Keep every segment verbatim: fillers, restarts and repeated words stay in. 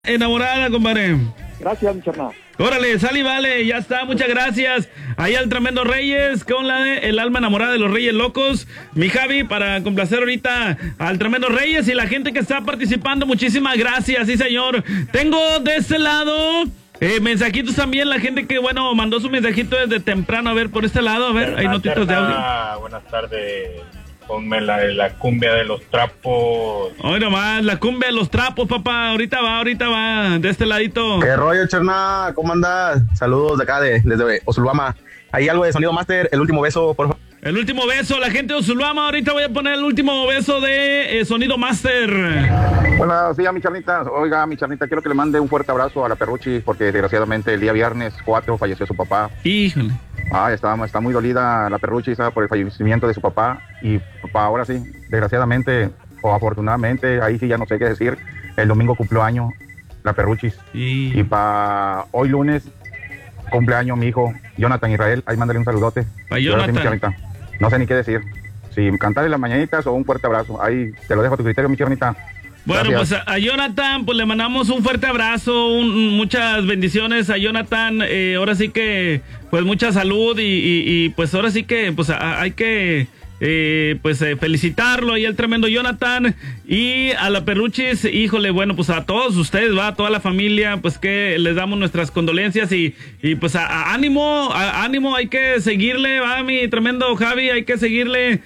Enamorada, compadre. Gracias, mi charnal. Órale, sale y vale, ya está, muchas gracias. Ahí al tremendo Reyes con la de El alma enamorada de los Reyes Locos. Mi Javi, para complacer ahorita al tremendo Reyes y la gente que está participando, muchísimas gracias, sí señor. Tengo de este lado eh, mensajitos también, la gente que, bueno, mandó su mensajito desde temprano. A ver, por este lado, a ver, hay notitos de audio. Buenas tardes. Ponme la, la cumbia de los trapos. Hoy nomás, la cumbia de los trapos, papá. Ahorita va, ahorita va, de este ladito. ¿Qué rollo, Cherna? ¿Cómo andas? Saludos de acá, de, desde Osulvama. Ahí algo de Sonido Master, el último beso, por favor. El último beso, la gente de Osulvama. Ahorita voy a poner el último beso de eh, Sonido Master. Buenos días, mi charnita. Oiga, mi charnita, quiero que le mande un fuerte abrazo a la Perruchi, porque desgraciadamente el día viernes cuatro falleció su papá. Híjole. Ah, está, está muy dolida la Perruchi, ¿sabes? Por el fallecimiento de su papá. Y papá, ahora sí, desgraciadamente o afortunadamente, ahí sí ya no sé qué decir. El domingo cumplió año la Perruchi. Y, y para hoy lunes, cumpleaños mi hijo Jonathan Israel. Ahí mándale un saludote. Para Jonathan. Sí, no sé ni qué decir. Si cantarle las mañanitas o un fuerte abrazo. Ahí te lo dejo a tu criterio, mi charnita. Bueno, Gracias. pues a, a Jonathan, pues le mandamos un fuerte abrazo, un, muchas bendiciones a Jonathan. Eh, ahora sí que, pues mucha salud y, y, y pues ahora sí que, pues a, hay que, eh, pues eh, felicitarlo y el tremendo Jonathan y a la Perruchis. Híjole, bueno, pues a todos ustedes, va, a toda la familia, pues que les damos nuestras condolencias y, y pues a, a ánimo, a, ánimo, hay que seguirle, va, mi tremendo Javi, hay que seguirle,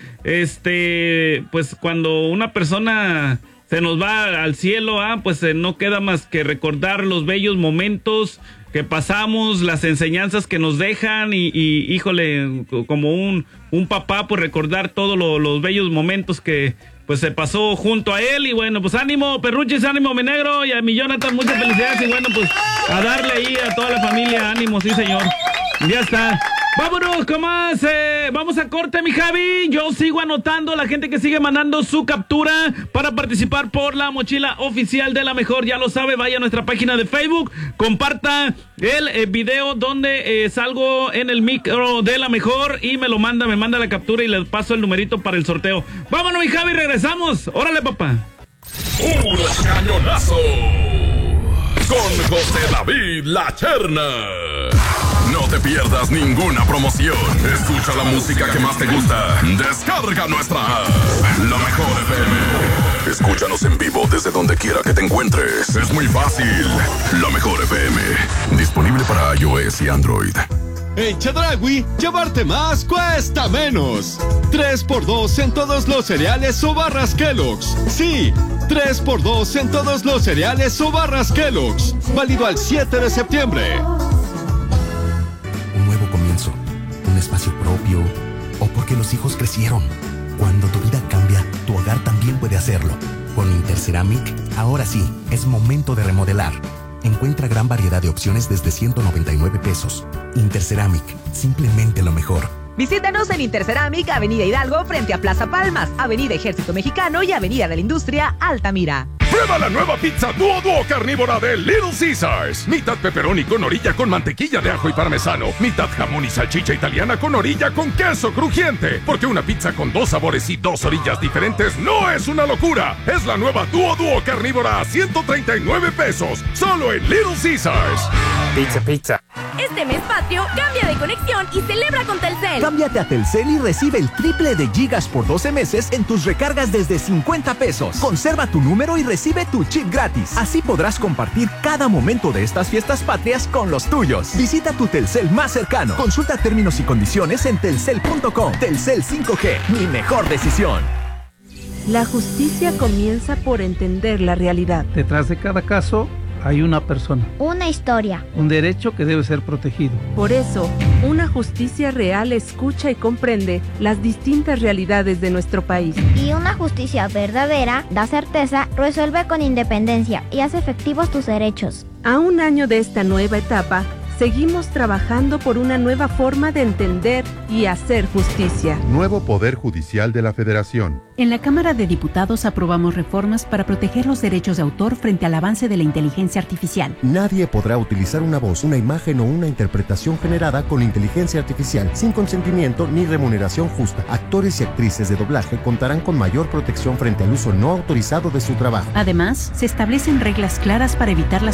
este, pues cuando una persona se nos va al cielo, ah, pues eh, no queda más que recordar los bellos momentos que pasamos, las enseñanzas que nos dejan y, y híjole, como un, un papá, pues recordar todos lo, los bellos momentos que pues se pasó junto a él. Y bueno, pues ánimo, Perruchis, ánimo, mi negro, y a mi Jonathan, muchas felicidades. Y bueno, pues a darle ahí a toda la familia, ánimo, sí señor. Ya está. Vámonos con más, eh, vamos a corte, mi Javi. Yo sigo anotando la gente que sigue mandando su captura para participar por la mochila oficial de La Mejor. Ya lo sabe, vaya a nuestra página de Facebook, comparta el eh, video donde eh, salgo en el micro de La Mejor y me lo manda, me manda la captura y le paso el numerito para el sorteo. Vámonos, mi Javi, regresamos. Órale, papá. ¡Puro cañonazo! Con José David La Cherna. No te pierdas ninguna promoción. Escucha la música que más te gusta. Descarga nuestra app, La Mejor F M. Escúchanos en vivo desde donde quiera que te encuentres. Es muy fácil. La Mejor F M. Disponible para iOS y Android. En Chedraui, llevarte más cuesta menos. tres por dos en todos los cereales o barras Kellogg's. Sí, tres por dos en todos los cereales o barras Kellogg's. Válido al siete de septiembre. Un nuevo comienzo, un espacio propio, o porque los hijos crecieron. Cuando tu vida cambia, tu hogar también puede hacerlo. Con Interceramic, ahora sí, es momento de remodelar. Encuentra gran variedad de opciones desde ciento noventa y nueve pesos. Interceramic, simplemente lo mejor. Visítanos en Interceramic, Avenida Hidalgo, frente a Plaza Palmas, Avenida Ejército Mexicano y Avenida de la Industria, Altamira. Prueba la nueva pizza Duo Duo carnívora de Little Caesars. Mitad pepperoni con orilla con mantequilla de ajo y parmesano. Mitad jamón y salchicha italiana con orilla con queso crujiente. Porque una pizza con dos sabores y dos orillas diferentes no es una locura. Es la nueva Duo Duo carnívora a ciento treinta y nueve pesos. Solo en Little Caesars. Pizza, pizza. Este mes patrio, cambia de conexión y celebra con Telcel. Cámbiate a Telcel y recibe el triple de gigas por doce meses en tus recargas desde cincuenta pesos. Conserva tu número y recibe tu chip gratis. Así podrás compartir cada momento de estas fiestas patrias con los tuyos. Visita tu Telcel más cercano. Consulta términos y condiciones en telcel punto com. Telcel cinco G, mi mejor decisión. La justicia comienza por entender la realidad. Detrás de cada caso hay una persona. Una historia. Un derecho que debe ser protegido. Por eso, una justicia real escucha y comprende las distintas realidades de nuestro país. Y una justicia verdadera da certeza, resuelve con independencia y hace efectivos tus derechos. A un año de esta nueva etapa, Seguimos trabajando por una nueva forma de entender y hacer justicia. Nuevo Poder Judicial de la Federación. En la Cámara de Diputados aprobamos reformas para proteger los derechos de autor frente al avance de la inteligencia artificial. Nadie podrá utilizar una voz, una imagen o una interpretación generada con inteligencia artificial sin consentimiento ni remuneración justa. Actores y actrices de doblaje contarán con mayor protección frente al uso no autorizado de su trabajo. Además, se establecen reglas claras para evitar la